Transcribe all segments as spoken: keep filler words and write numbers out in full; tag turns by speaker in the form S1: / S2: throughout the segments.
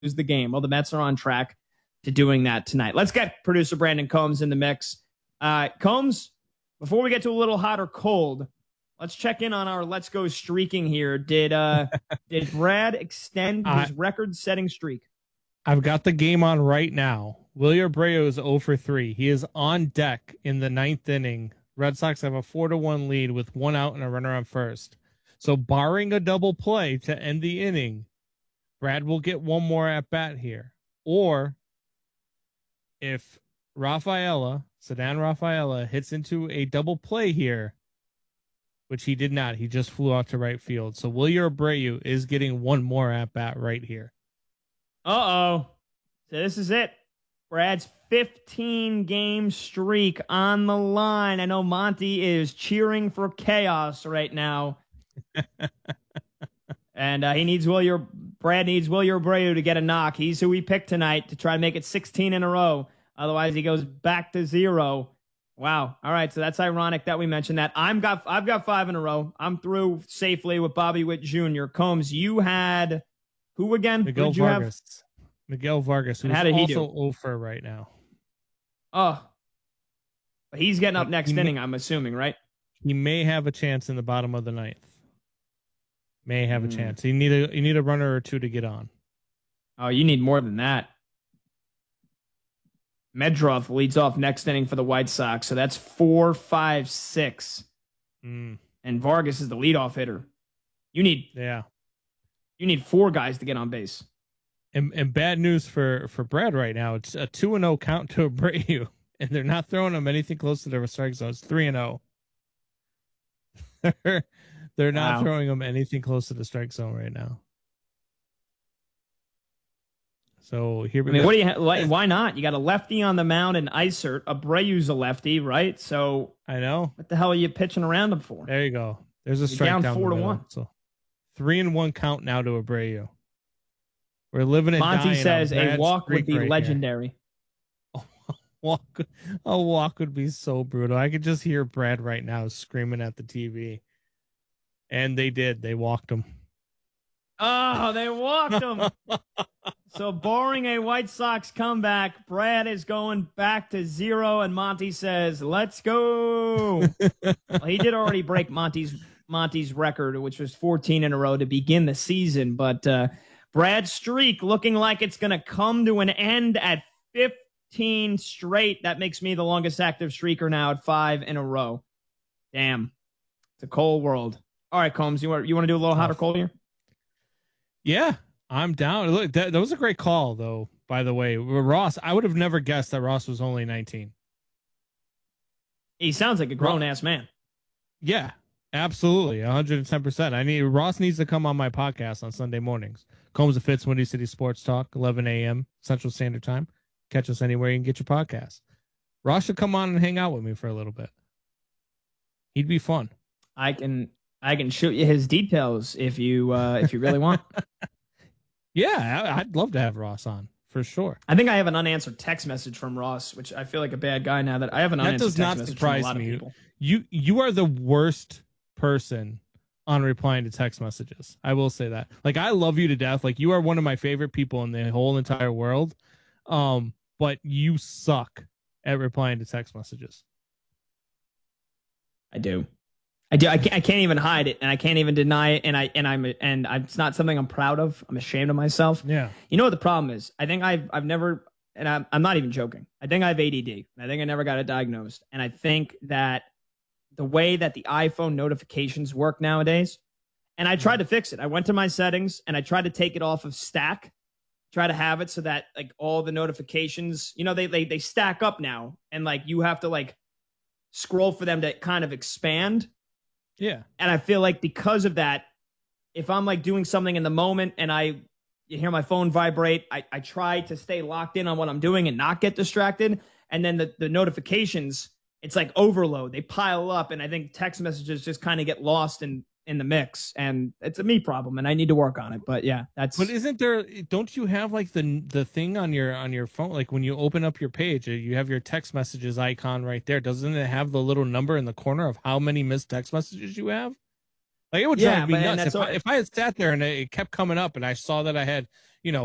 S1: lose the game. Well, the Mets are on track to doing that tonight. Let's get producer Brandon Combs in the mix. Uh, Combs, before we get to a little hot or cold, let's check in on our Let's Go streaking here. Did uh, did Brad extend his uh, record-setting streak?
S2: I've got the game on right now. Wilyer Abreu is oh for three. He is on deck in the ninth inning. Red Sox have a four to one lead with one out and a runner on first. So barring a double play to end the inning, Brad will get one more at bat here. Or if Rafaela, Sedan Rafaela, hits into a double play here, which he did not, he just flew out to right field. So Wilyer Abreu is getting one more at bat right here.
S1: Uh-oh. So this is it. Brad's fifteen game streak on the line. I know Monty is cheering for chaos right now. and uh, he needs Wilyer, Brad needs Wilyer Abreu to get a knock. He's who we picked tonight to try to make it sixteen in a row. Otherwise, he goes back to zero. Wow. All right, so that's ironic that we mentioned that. I'm got, I've got five in a row. I'm through safely with Bobby Witt Junior Combs, you had who again?
S2: Miguel
S1: Who did you
S2: Vargas.
S1: have?
S2: Miguel Vargas, who's
S1: how did he
S2: also
S1: do?
S2: oh for right now.
S1: Oh, he's getting up next
S2: he
S1: inning,
S2: may,
S1: I'm assuming, right?
S2: He may have a chance in the bottom of the ninth. May have
S1: mm.
S2: a chance. You need a you need a runner or two to get on.
S1: Oh, you need more than that. Medrov leads off next inning for the White Sox, so that's four, five, six.
S2: Mm.
S1: And Vargas is the leadoff hitter. You need
S2: yeah.
S1: You need four guys to get on base.
S2: And, and bad news for, for Brad right now. It's a two and oh count to Abreu, and they're not throwing him anything close to their strike zone. It's three and oh. They're they're not
S1: wow.
S2: throwing him anything close to the strike zone right now. So here we
S1: I mean,
S2: go.
S1: What do you ha- why not? You got a lefty on the mound and Isert. Abreu's a lefty, right? So
S2: I know.
S1: What the hell are you pitching around him for?
S2: There you go. There's a strike
S1: down,
S2: down
S1: four
S2: the
S1: to
S2: middle.
S1: one.
S2: So three and one count now to Abreu. We're living it.
S1: Monty says a walk would be
S2: right
S1: legendary.
S2: A walk, a walk would be so brutal. I could just hear Brad right now screaming at the T V. And they did. They walked him.
S1: Oh, they walked him. So barring a White Sox comeback, Brad is going back to zero, and Monty says, let's go. Well, he did already break Monty's Monty's record, which was fourteen in a row to begin the season, but uh, Brad's streak looking like it's going to come to an end at fifteen straight. That makes me the longest active streaker now at five in a row. Damn. It's a cold world. All right, Combs, you want you want to do a little hot or cold here?
S2: Yeah, I'm down. Look, that, that was a great call, though, by the way. Ross, I would have never guessed that Ross was only nineteen.
S1: He sounds like a grown-ass man.
S2: Yeah, absolutely, one hundred ten percent. I need Ross needs to come on my podcast on Sunday mornings. Combs and Fitz, Windy City Sports Talk, eleven a.m. Central Standard Time. Catch us anywhere you can get your podcast. Ross should come on and hang out with me for a little bit. He'd be fun.
S1: I can I can shoot you his details if you uh, if you really want.
S2: Yeah, I'd love to have Ross on for sure.
S1: I think I have an unanswered text message from Ross, which I feel like a bad guy now that I have an
S2: that
S1: unanswered
S2: does
S1: text
S2: not
S1: message
S2: surprise
S1: from a lot
S2: me.
S1: of people.
S2: You you are the worst person on replying to text messages. I will say that. Like, I love you to death. Like, you are one of my favorite people in the whole entire world. Um, but you suck at replying to text messages.
S1: I do. I do. I can't, I can't even hide it, and I can't even deny it. And I and I'm and I'm, it's not something I'm proud of. I'm ashamed of myself.
S2: Yeah.
S1: You know what the problem is? I think I've I've never, and I'm I'm not even joking. I think I have A D D. I think I never got it diagnosed, and I think that the way that the iPhone notifications work nowadays, and I tried to fix it. I went to my settings and I tried to take it off of stack, try to have it so that like all the notifications, you know, they they they stack up now, and like you have to like scroll for them to kind of expand.
S2: Yeah.
S1: And I feel like because of that, if I'm like doing something in the moment and I you hear my phone vibrate, I, I try to stay locked in on what I'm doing and not get distracted. And then the, the notifications, it's like overload. They pile up, and I think text messages just kind of get lost in, in the mix. And it's a me problem, and I need to work on it. But yeah, that's.
S2: But isn't there? Don't you have like the the thing on your on your phone? Like when you open up your page, you have your text messages icon right there. Doesn't it have the little number in the corner of how many missed text messages you have? Like, it would drive
S1: yeah,
S2: me
S1: but,
S2: nuts if
S1: all...
S2: I, if I had sat there and it kept coming up, and I saw that I had, you know,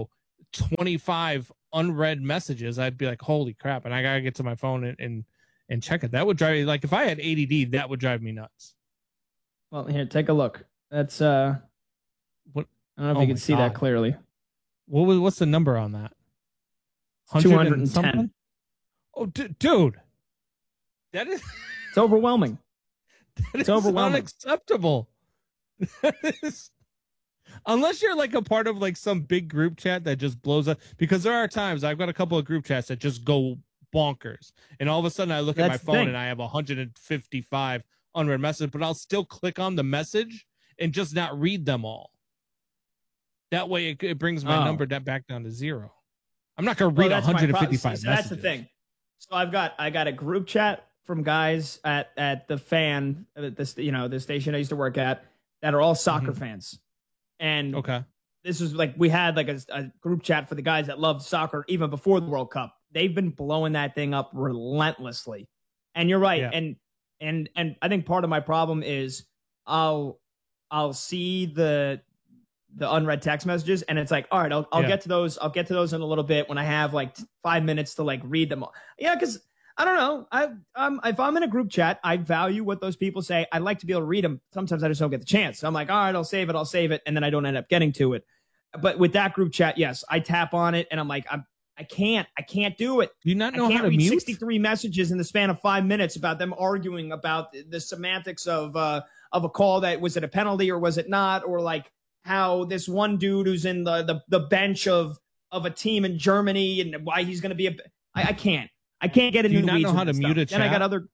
S2: twenty-five unread messages, I'd be like, holy crap. And I got to get to my phone and, and, and check it. That would drive me, like, if I had A D D, that would drive me nuts.
S1: Well, here, take a look. That's, uh,
S2: what?
S1: I don't know if
S2: Oh
S1: you can
S2: my
S1: see
S2: God.
S1: that clearly.
S2: What was, what's the number on that?
S1: two hundred ten.
S2: Oh, d- dude. That is,
S1: It's overwhelming.
S2: that
S1: It's
S2: is
S1: overwhelming.
S2: unacceptable. That is, unless you're like a part of like some big group chat that just blows up, because there are times I've got a couple of group chats that just go bonkers, and all of a sudden I look at my
S1: That's the
S2: phone
S1: thing.
S2: and I have one hundred fifty-five unread messages, but I'll still click on the message and just not read them all. That way it, it brings my
S1: Oh.
S2: number da- back down to zero. I'm not going to
S1: Well,
S2: read
S1: that's my
S2: one hundred fifty-five
S1: problem. See, so
S2: messages.
S1: that's the thing. So I've got I got a group chat from guys at at the fan, uh, this you know the station I used to work at, that are all soccer
S2: Mhm.
S1: fans, and
S2: Okay.
S1: this was like we had like a, a group chat for the guys that loved soccer even before the World Cup. They've been blowing that thing up relentlessly, and you're right.
S2: Yeah.
S1: And and and I think part of my problem is I'll I'll see the the unread text messages, and it's like, all right, I'll I'll
S2: Yeah.
S1: get to those. I'll get to those in a little bit when I have like t- five minutes to like read them all. Yeah, because I don't know. I um if I'm in a group chat, I value what those people say. I like to be able to read them. Sometimes I just don't get the chance. So I'm like, all right, I'll save it. I'll save it, and then I don't end up getting to it. But with that group chat, yes, I tap on it, and I'm like, I'm I can't I can't do it.
S2: Do you not
S1: I
S2: know how
S1: can't
S2: to
S1: read
S2: mute?
S1: sixty-three messages in the span of five minutes about them arguing about the, the semantics of uh, of a call. That was it a penalty or was it not, or like how this one dude who's in the the, the bench of of a team in Germany and why he's going to be a. I, I can't I can't get
S2: Do
S1: into
S2: you
S1: the
S2: not
S1: weeds
S2: know
S1: with
S2: how to
S1: this
S2: mute
S1: stuff.
S2: a
S1: Then I got
S2: chat?
S1: other.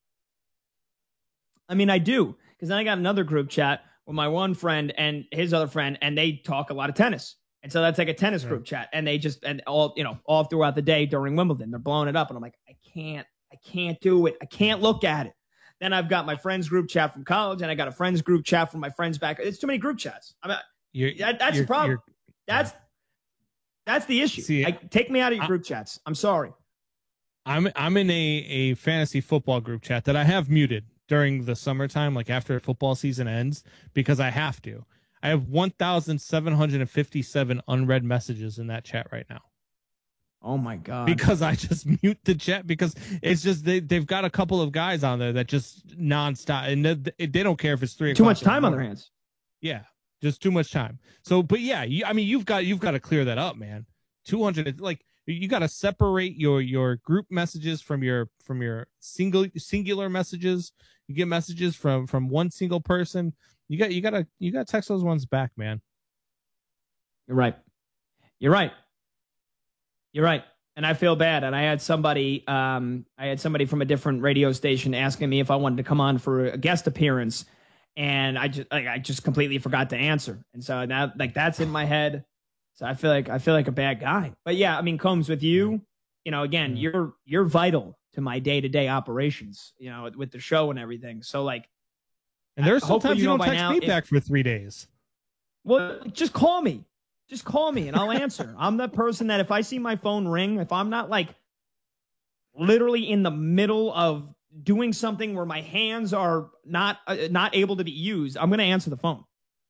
S1: I mean, I do, because then I got another group chat with my one friend and his other friend, and they talk a lot of tennis. And so that's like a tennis
S2: Yeah.
S1: group chat, and they just and all you know all throughout the day during Wimbledon, they're blowing it up, and I'm like, I can't, I can't do it, I can't look at it. Then I've got my friends group chat from college, and I got a friends group chat from my friends back. It's too many group chats. I mean,
S2: You're,
S1: that, that's
S2: you're-
S1: the problem.
S2: you're-
S1: That's that's the issue.
S2: See,
S1: I, take me out of your
S2: I-
S1: group chats. I'm sorry.
S2: I'm I'm in a, a fantasy football group chat that I have muted during the summertime, like after football season ends, because I have to. I have one thousand seven hundred fifty-seven unread messages in that chat right now
S1: Oh my god.
S2: because I just mute the chat because it's just they, they've got a couple of guys on there that just nonstop, and they, they don't care if it's three
S1: Too
S2: o'clock
S1: much
S2: in the
S1: time on their
S2: morning.
S1: hands.
S2: Yeah, just too much time. So, but yeah, you, I mean, you've got you've got to clear that up, man. two hundred, like you got to separate your your group messages from your from your single singular messages. You get messages from from one single person. You got you got to you got to text those ones back, man.
S1: You're right. You're right. You're right. And I feel bad. And I had somebody, um, I had somebody from a different radio station asking me if I wanted to come on for a guest appearance, and I just, like, I just completely forgot to answer. And so now, like, that's in my head. So I feel like I feel like a bad guy. But yeah, I mean, Combs, with you, you know, again,
S2: Yeah.
S1: you're you're vital to my day to day operations. You know, with the show and everything. So like,
S2: And there's
S1: Hopefully
S2: sometimes
S1: you
S2: you
S1: know
S2: don't
S1: by
S2: text
S1: now
S2: me
S1: if-
S2: back for three days.
S1: well, just call me. Just call me and I'll answer. I'm that person that if I see my phone ring, if I'm not like literally in the middle of doing something where my hands are not uh, not able to be used, I'm going to answer the phone.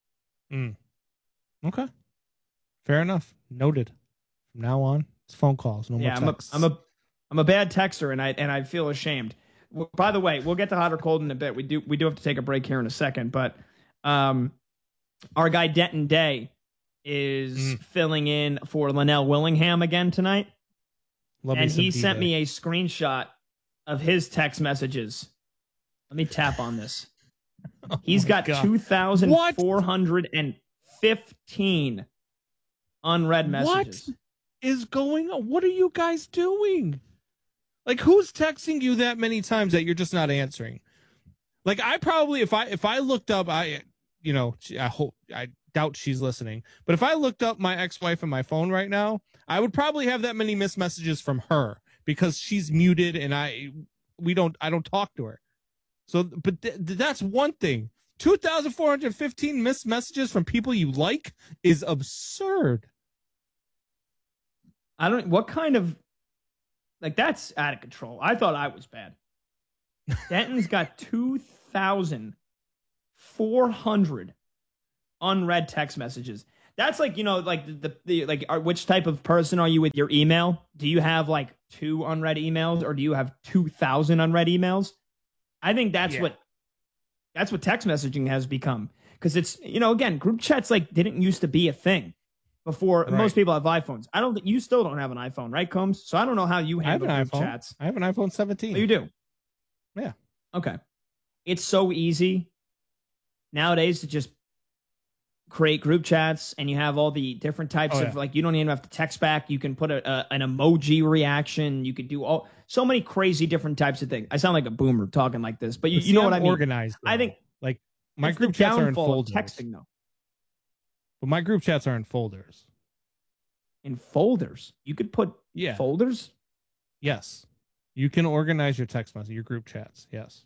S2: Okay, fair enough. Noted. From now on, it's phone calls. No
S1: Yeah, I'm
S2: more
S1: a,
S2: texts.
S1: I'm a I'm a bad texter, and I and I feel ashamed. Well, by the way, we'll get to hot or cold in a bit. We do we do have to take a break here in a second, but um, our guy Denton Day is
S2: Mm.
S1: filling in for Linnell Willingham again tonight.
S2: Love me
S1: And
S2: some
S1: he sent
S2: D-Day.
S1: me a screenshot of his text messages. Let me tap on this.
S2: Oh
S1: He's
S2: my
S1: got
S2: God.
S1: two thousand four hundred fifteen unread messages.
S2: What is going on? What are you guys doing? Like, who's texting you that many times that you're just not answering? Like, I probably, if I if I looked up, I, you know, I hope I doubt she's listening, but if I looked up my ex-wife on my phone right now, I would probably have that many missed messages from her because she's muted and I we don't I don't talk to her. So, but th- that's one thing. two thousand four hundred fifteen missed messages from people you like is absurd.
S1: I don't what kind of like that's out of control. I thought I was bad. Denton's got two thousand four hundred unread text messages. That's like, you know, like the, the, the like, are, which type of person are you with your email? Do you have like two unread emails or do you have two thousand unread emails? I think that's
S2: Yeah.
S1: what, that's what text messaging has become. Cause it's, you know, again, group chats like didn't used to be a thing before.
S2: Right.
S1: Most people have iPhones. I don't think you still don't have an iPhone, right, Combs? So I don't know how you
S2: I have
S1: handle
S2: an
S1: group
S2: iPhone.
S1: chats.
S2: I have an iPhone seventeen.
S1: Oh, you do?
S2: Yeah.
S1: Okay. It's so easy nowadays to just create group chats, and you have all the different types
S2: Oh,
S1: of
S2: yeah.
S1: like, you don't even have to text back. You can put a, a an emoji reaction. You could do all so many crazy different types of things. I sound like a boomer talking like this, but you,
S2: But
S1: you
S2: see,
S1: know
S2: I'm
S1: what I mean.
S2: Organized.
S1: I
S2: though.
S1: think
S2: like my
S1: it's the
S2: group chats are in
S1: downfall of
S2: folders.
S1: texting though.
S2: But my group chats are in folders.
S1: In folders, you could put
S2: Yeah.
S1: folders.
S2: Yes. You can organize your text message, your group chats. Yes.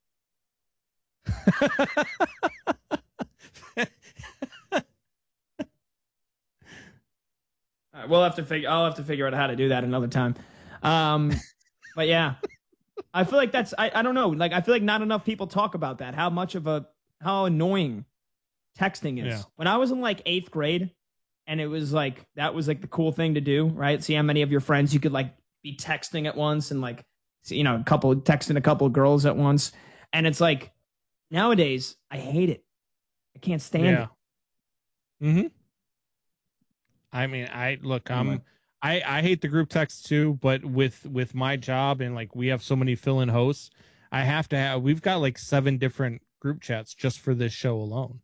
S1: All right, we'll have to figure. I'll have to figure out how to do that another time. Um, but yeah, I feel like that's. I, I don't know. Like I feel like not enough people talk about that. How much of a how annoying texting is.
S2: Yeah.
S1: When I was in like eighth grade, and it was like that was like the cool thing to do, right? See how many of your friends you could like be texting at once, and like you know a couple texting a couple of girls at once, and it's like nowadays I hate it. I can't stand
S2: Yeah.
S1: it.
S2: Mm-hmm. I mean, I look,
S1: Anyway.
S2: I'm, I, I hate the group text too, but with, with my job and like, we have so many fill-in hosts, I have to have, we've got like seven different group chats just for this show alone.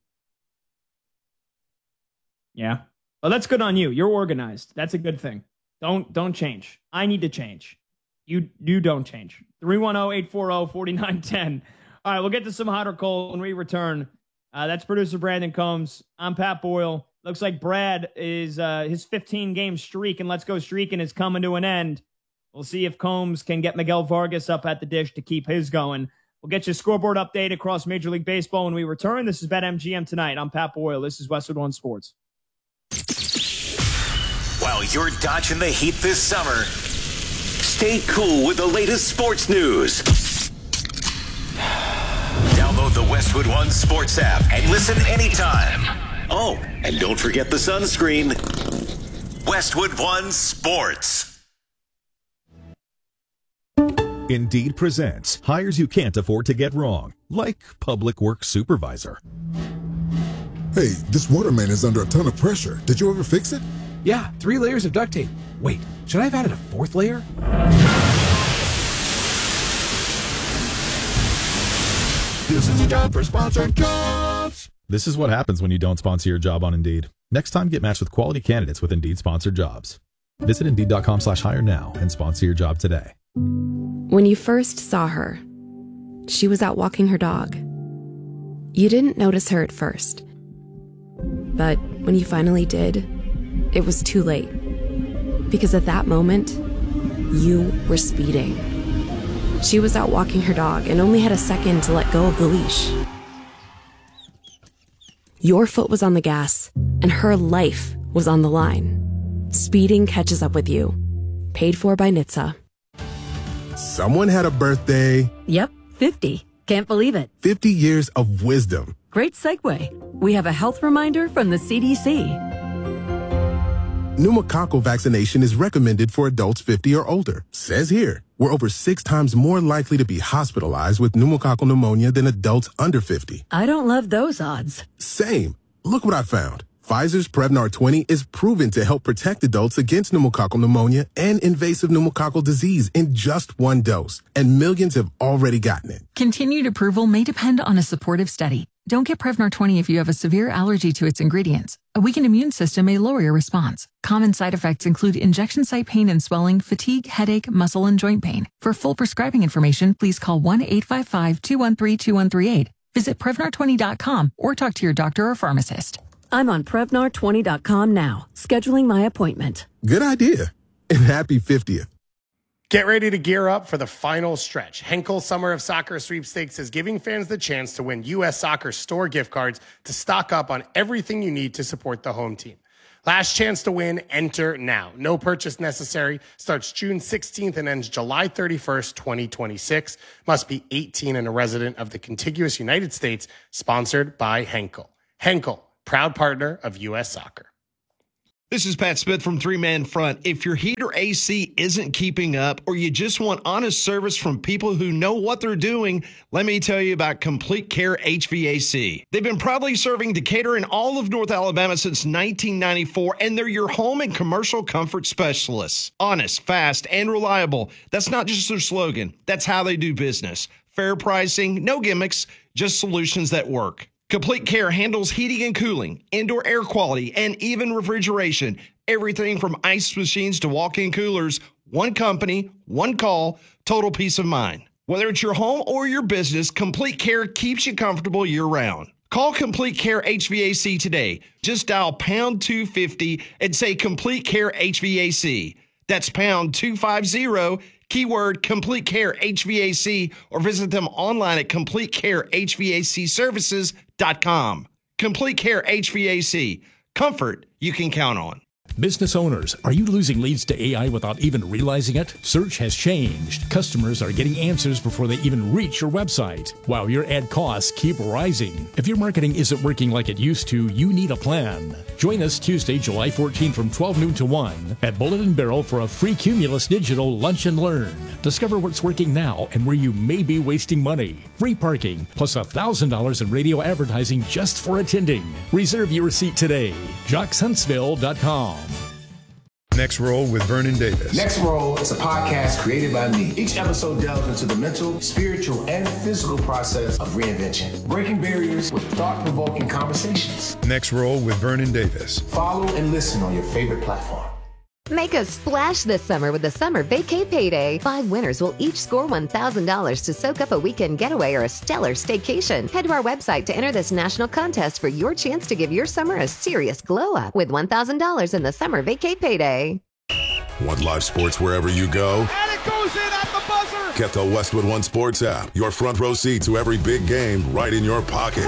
S1: Yeah. Well, that's good on you. You're organized. That's a good thing. Don't don't change. I need to change. You you don't change. three one zero, eight four zero, four nine one zero. All right, we'll get to some hot or cold when we return. Uh, that's producer Brandon Combs. I'm Pat Boyle. Looks like Brad is uh, his fifteen game streak and Let's Go Streaking is coming to an end. We'll see if Combs can get Miguel Vargas up at the dish to keep his going. We'll get you a scoreboard update across Major League Baseball when we return. This is BetMGM Tonight. I'm Pat Boyle. This is Westwood One Sports.
S3: While you're dodging the heat this summer, stay cool with the latest sports news. Download the Westwood One Sports app and listen anytime. Oh, and don't forget the sunscreen. Westwood One Sports.
S4: Indeed presents hires you can't afford to get wrong, like public works supervisor.
S5: Hey, this water main is under a ton of pressure. Did you ever fix it?
S6: Yeah, three layers of duct tape. Wait, should I have added a fourth layer?
S5: This is a job for sponsored jobs.
S4: This is what happens when you don't sponsor your job on Indeed. Next time, get matched with quality candidates with Indeed sponsored jobs. Visit Indeed.com slash hire now and sponsor your job today.
S7: When you first saw her, she was out walking her dog. You didn't notice her at first. But when you finally did, it was too late. Because at that moment, you were speeding. She was out walking her dog and only had a second to let go of the leash. Your foot was on the gas, and her life was on the line. Speeding catches up with you. Paid for by N H T S A.
S5: Someone had a birthday.
S8: Yep, fifty. Can't believe it.
S5: fifty years of wisdom.
S8: Great segue. We have a health reminder from the C D C.
S5: Pneumococcal vaccination is recommended for adults fifty or older. Says here, we're over six times more likely to be hospitalized with pneumococcal pneumonia than adults under fifty.
S8: I don't love those odds.
S5: Same. Look what I found. Pfizer's Prevnar twenty is proven to help protect adults against pneumococcal pneumonia and invasive pneumococcal disease in just one dose, and millions have already gotten it.
S9: Continued approval may depend on a supportive study. Don't get Prevnar twenty if you have a severe allergy to its ingredients. A weakened immune system may lower your response. Common side effects include injection site pain and swelling, fatigue, headache, muscle, and joint pain. For full prescribing information, please call one eight five five, two one three, two one three eight. Visit Prevnar twenty dot com or talk to your doctor or pharmacist.
S8: I'm on Prevnar twenty dot com now, scheduling my appointment.
S5: Good idea. And happy fiftieth.
S10: Get ready to gear up for the final stretch. Henkel Summer of Soccer Sweepstakes is giving fans the chance to win U S Soccer store gift cards to stock up on everything you need to support the home team. Last chance to win, enter now. No purchase necessary. Starts June sixteenth and ends July thirty-first, twenty twenty-six. Must be eighteen and a resident of the contiguous United States. Sponsored by Henkel. Henkel, proud partner of U S Soccer.
S11: This is Pat Smith from Three Man Front. If your heater A C isn't keeping up or you just want honest service from people who know what they're doing, let me tell you about Complete Care H V A C. They've been proudly serving Decatur and all of North Alabama since nineteen ninety-four, and they're your home and commercial comfort specialists. Honest, fast, and reliable. That's not just their slogan. That's how they do business. Fair pricing, no gimmicks, just solutions that work. Complete Care handles heating and cooling, indoor air quality, and even refrigeration. Everything from ice machines to walk-in coolers. One company, one call, total peace of mind. Whether it's your home or your business, Complete Care keeps you comfortable year-round. Call Complete Care H V A C today. Just dial pound two fifty and say Complete Care H V A C. That's pound two fifty, keyword Complete Care H V A C, or visit them online at complete care h v a c services dot com. Complete Care H V A C. Comfort you can count on.
S12: Business owners, are you losing leads to A I without even realizing it? Search has changed. Customers are getting answers before they even reach your website, while your ad costs keep rising. If your marketing isn't working like it used to, you need a plan. Join us Tuesday, July fourteenth from twelve noon to one at Bullet and Barrel for a free Cumulus Digital Lunch and Learn. Discover what's working now and where you may be wasting money. Free parking, plus one thousand dollars in radio advertising just for attending. Reserve your seat today. jocks huntsville dot com.
S13: Next Roll with Vernon Davis.
S6: Next Roll is a podcast created by me. Each episode delves into the mental, spiritual, and physical process of reinvention, breaking barriers with thought-provoking conversations.
S13: Next Roll with Vernon Davis.
S6: Follow and listen on your favorite platform.
S14: Make a splash this summer with the Summer Vacay Payday. Five winners will each score one thousand dollars to soak up a weekend getaway or a stellar staycation. Head to our website to enter this national contest for your chance to give your summer a serious glow up with one thousand dollars in the Summer Vacay Payday.
S15: Want live sports wherever you go?
S16: And it goes in at the buzzer!
S15: Get the Westwood One Sports app. Your front row seat to every big game right in your pocket.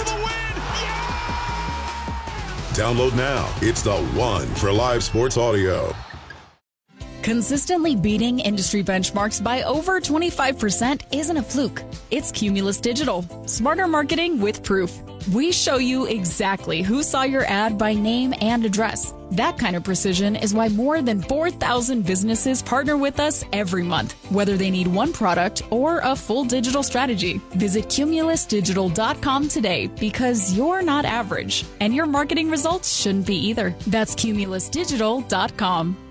S15: Download now. It's the one for live sports audio.
S17: Consistently beating industry benchmarks by over twenty-five percent isn't a fluke. It's Cumulus Digital. Smarter marketing with proof. We show you exactly who saw your ad by name and address. That kind of precision is why more than four thousand businesses partner with us every month, whether they need one product or a full digital strategy. Visit cumulus digital dot com today, because you're not average, and your marketing results shouldn't be either. That's cumulus digital dot com.